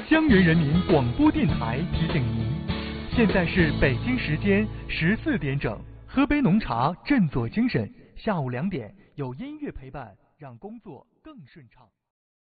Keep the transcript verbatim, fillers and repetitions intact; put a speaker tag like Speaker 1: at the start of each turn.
Speaker 1: 江源人民广播电台提醒您，现在是北京时间十四点整，喝杯浓茶振作精神。下午两点有音乐陪伴，让工作更顺畅。